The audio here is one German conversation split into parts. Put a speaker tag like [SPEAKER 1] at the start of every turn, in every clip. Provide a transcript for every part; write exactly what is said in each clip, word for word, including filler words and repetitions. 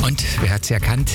[SPEAKER 1] Und, wer hat's erkannt?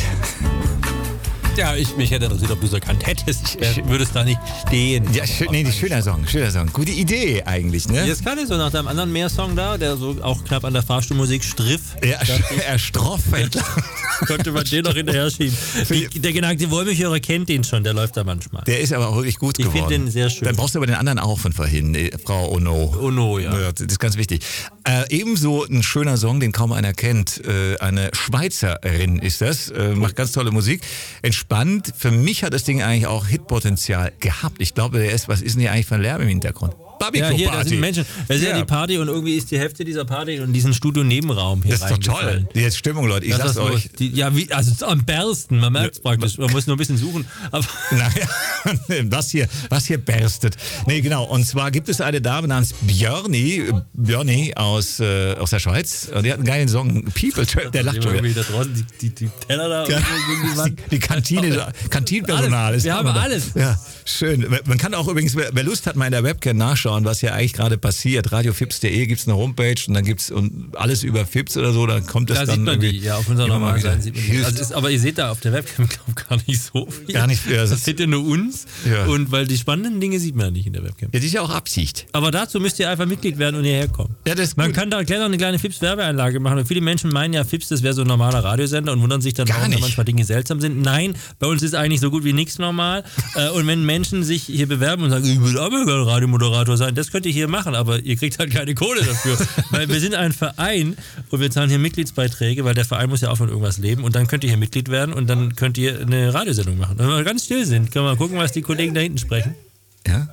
[SPEAKER 2] Ja, ich mich hätte interessiert, ob du es erkannt hättest. Ich äh, würde es da nicht stehen.
[SPEAKER 1] Ja, schön, nee, schöner Song, schöner Song. Gute Idee eigentlich, ne?
[SPEAKER 2] Jetzt kann ich so nach deinem anderen Meersong da, der so auch knapp an der Fahrstuhlmusik striff.
[SPEAKER 1] Ja, er stroff entlang.
[SPEAKER 2] Könnte man den noch hinterher schieben. Die, der geneigte Wollmilchhörer kennt den schon, der läuft da manchmal.
[SPEAKER 1] Der ist aber auch wirklich gut
[SPEAKER 2] ich
[SPEAKER 1] geworden.
[SPEAKER 2] Ich finde den sehr schön.
[SPEAKER 1] Dann brauchst du aber den anderen auch von vorhin, Frau Ono.
[SPEAKER 2] Ono, ja.
[SPEAKER 1] Das ist ganz wichtig. Äh, ebenso ein schöner Song, den kaum einer kennt. Äh, eine Schweizerin ist das, äh, macht ganz tolle Musik. Entspannt. Für mich hat das Ding eigentlich auch Hitpotenzial gehabt. Ich glaube, der ist, was ist denn hier eigentlich für ein Lärm im Hintergrund?
[SPEAKER 2] Ja, hier, da sind Menschen. Das ist ja. ja die Party und irgendwie ist die Hälfte dieser Party in diesen Studio-Nebenraum hier rein.
[SPEAKER 1] Das ist doch toll. Die jetzt Stimmung, Leute. Ich
[SPEAKER 2] das
[SPEAKER 1] sag's euch.
[SPEAKER 2] Die, ja, wie, also am bersten. Man merkt es ja. praktisch. Man muss nur ein bisschen suchen. Aber
[SPEAKER 1] naja, was hier, was hier berstet. Nee, genau. Und zwar gibt es eine Dame namens Björni, Björni aus, äh, aus der Schweiz. Und die hat einen geilen Song. People, der lacht schon wieder.
[SPEAKER 2] Da draußen die, die, die Teller da.
[SPEAKER 1] Ja. Die, die Kantine, Kantinenpersonal.
[SPEAKER 2] Alles. Wir haben alles.
[SPEAKER 1] Ja, schön. Man kann auch übrigens, wer Lust hat, mal in der Webcam nachschauen, was hier eigentlich gerade passiert. radio fips punkt de gibt es eine Homepage und dann gibt es alles über Fips oder so, dann kommt es
[SPEAKER 2] da
[SPEAKER 1] dann
[SPEAKER 2] sieht man die, ja, auf unserer normalen Seite sieht man die.
[SPEAKER 1] Also
[SPEAKER 2] ist, aber ihr seht da auf der Webcam glaub, gar nicht so viel.
[SPEAKER 1] Gar nicht viel.
[SPEAKER 2] Das, das seht ihr nur uns.
[SPEAKER 1] Ja.
[SPEAKER 2] Und weil die spannenden Dinge sieht man ja nicht in der Webcam.
[SPEAKER 1] Ja, das ist ja auch Absicht.
[SPEAKER 2] Aber dazu müsst ihr einfach Mitglied werden und hierher kommen.
[SPEAKER 1] Ja, das ist
[SPEAKER 2] man
[SPEAKER 1] gut.
[SPEAKER 2] kann da gleich noch eine kleine Fips-Werbeeinlage machen. Und viele Menschen meinen ja, Fips, das wäre so ein normaler Radiosender und wundern sich dann, warum da manchmal Dinge seltsam sind. Nein, bei uns ist eigentlich so gut wie nichts normal. Und wenn Menschen sich hier bewerben und sagen, ich will aber gerne Radiomoderator sein, das könnt ihr hier machen, aber ihr kriegt halt keine Kohle dafür. Weil wir sind ein Verein und wir zahlen hier Mitgliedsbeiträge, weil der Verein muss ja auch von irgendwas leben und dann könnt ihr hier Mitglied werden und dann könnt ihr eine Radiosendung machen. Wenn wir ganz still sind, können wir mal gucken, was die Kollegen da hinten sprechen.
[SPEAKER 1] Ja.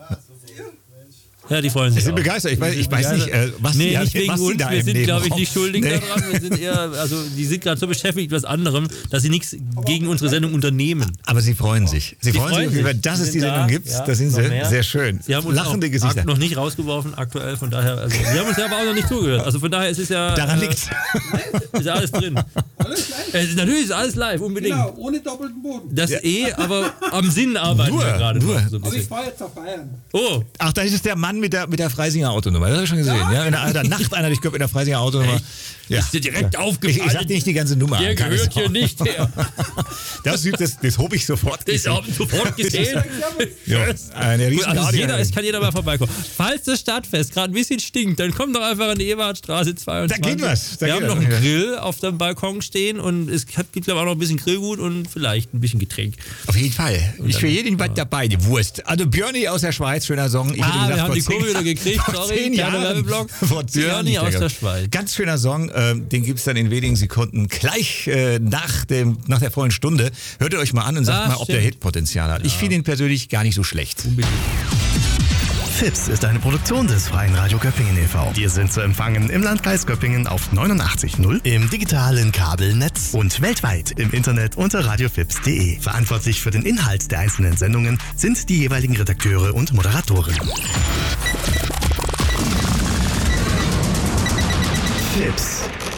[SPEAKER 2] Ja, die freuen sich.
[SPEAKER 1] Sie sind
[SPEAKER 2] auch.
[SPEAKER 1] begeistert. Ich weiß, ich weiß nicht, äh, was
[SPEAKER 2] nee,
[SPEAKER 1] die
[SPEAKER 2] nicht wegen
[SPEAKER 1] was
[SPEAKER 2] uns.
[SPEAKER 1] Da
[SPEAKER 2] wir sind, glaube ich,
[SPEAKER 1] Nebenraum.
[SPEAKER 2] nicht schuldig
[SPEAKER 1] nee.
[SPEAKER 2] daran. Wir sind eher, also die sind gerade so beschäftigt mit was anderem, dass sie nichts gegen unsere Sendung unternehmen.
[SPEAKER 1] Aber sie freuen sich. Sie, sie freuen, freuen sich, sich, dass es die Sendung da, gibt. Ja, da sind sie
[SPEAKER 2] mehr.
[SPEAKER 1] sehr schön.
[SPEAKER 2] Sie haben uns
[SPEAKER 1] lachende
[SPEAKER 2] auch
[SPEAKER 1] Gesichter.
[SPEAKER 2] noch nicht rausgeworfen aktuell, von daher. Also, sie haben uns ja aber auch noch nicht zugehört. Also von daher ist es ja.
[SPEAKER 1] Daran
[SPEAKER 2] äh,
[SPEAKER 1] liegt's.
[SPEAKER 2] Ist ja alles drin.
[SPEAKER 3] Alles live?
[SPEAKER 2] Es ist, natürlich ist alles live, unbedingt.
[SPEAKER 3] Genau, ohne doppelten Boden.
[SPEAKER 2] Das ja. eh, aber am Sinn arbeiten
[SPEAKER 1] nur,
[SPEAKER 2] wir gerade
[SPEAKER 1] nur.
[SPEAKER 2] noch so ein
[SPEAKER 3] Aber
[SPEAKER 2] bisschen.
[SPEAKER 3] ich fahre jetzt nach Bayern.
[SPEAKER 2] Oh.
[SPEAKER 1] Ach, da ist es der Mann mit der, mit der Freisinger Autonummer. Das habe ich schon gesehen. Ja, ja in der, der Nacht einer, ich glaube, in der Freisinger Autonummer.
[SPEAKER 2] Ja. Ist dir direkt
[SPEAKER 1] ja.
[SPEAKER 2] aufgefallen.
[SPEAKER 1] Ich, ich sag dir nicht die ganze Nummer.
[SPEAKER 2] Der
[SPEAKER 1] an,
[SPEAKER 2] gehört hier nicht her.
[SPEAKER 1] Das, das, das hob ich sofort
[SPEAKER 2] gesehen. Das habe ich sofort gesehen.
[SPEAKER 1] Ja, eine riesen
[SPEAKER 2] also jeder, es kann jeder mal vorbeikommen. Falls das Stadtfest gerade ein bisschen stinkt, dann kommt doch einfach an die Eberhardstraße zweiundzwanzig.
[SPEAKER 1] Da geht was. Da
[SPEAKER 2] Wir
[SPEAKER 1] geht
[SPEAKER 2] haben
[SPEAKER 1] was.
[SPEAKER 2] noch einen Grill auf dem Balkon stehen und es gibt, glaube ich, auch noch ein bisschen Grillgut und vielleicht ein bisschen Getränk.
[SPEAKER 1] Auf jeden Fall.
[SPEAKER 2] Und
[SPEAKER 1] ich für
[SPEAKER 2] dann,
[SPEAKER 1] jeden was
[SPEAKER 2] ja.
[SPEAKER 1] dabei, die Wurst. Also Björni aus der Schweiz, schöner Song. Ich
[SPEAKER 2] ah,
[SPEAKER 1] gesagt,
[SPEAKER 2] wir haben die
[SPEAKER 1] zehn,
[SPEAKER 2] Kurve wieder gekriegt,
[SPEAKER 1] vor
[SPEAKER 2] sorry.
[SPEAKER 1] Zehn Jahren.
[SPEAKER 2] Werbeblock.
[SPEAKER 1] Vor zehn Jahren
[SPEAKER 2] Björni aus der Schweiz.
[SPEAKER 1] Ganz schöner Song, ähm, den gibt es dann in wenigen Sekunden gleich äh, nach, dem, nach der vollen Stunde. Hört ihr euch mal an und sagt
[SPEAKER 2] ah,
[SPEAKER 1] mal, ob
[SPEAKER 2] stimmt.
[SPEAKER 1] der Hitpotenzial hat.
[SPEAKER 2] Ja.
[SPEAKER 1] Ich finde ihn persönlich gar nicht so schlecht.
[SPEAKER 2] Unbedingt.
[SPEAKER 4] Fips ist eine Produktion des Freien Radio Göppingen e V Wir sind zu empfangen im Landkreis Göppingen auf neunundachtzig Komma null, im digitalen Kabelnetz und weltweit im Internet unter radiofips punkt de. Verantwortlich für den Inhalt der einzelnen Sendungen sind die jeweiligen Redakteure und Moderatoren. Fips.